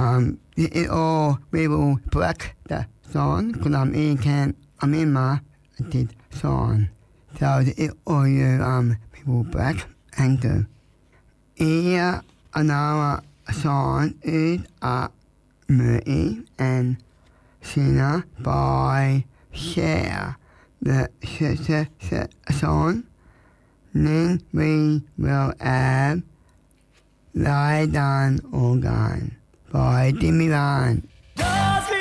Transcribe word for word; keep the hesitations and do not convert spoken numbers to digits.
Um, it all we will break the song because I'm in can I'm in my did song. So it all you um people break and do. Here another song is a movie and singer by Cher. The song. Then we will add Lie Down Organ by Demi Lovato.